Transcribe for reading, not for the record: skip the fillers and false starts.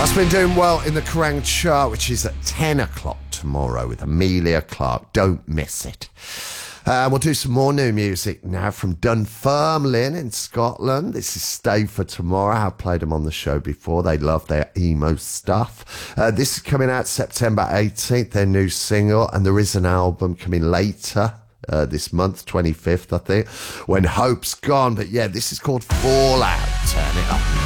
Been doing well in the Kerrang chart, which is at 10 o'clock tomorrow with Amelia Clark. Don't miss it. We'll do some more new music now from Dunfermline in Scotland. This is Stay for Tomorrow. I've played them on the show before. They love their emo stuff. This is coming out September 18th, their new single, and there is an album coming later this month, 25th, I think, When Hope's Gone. But yeah, this is called Fallout. Turn it up.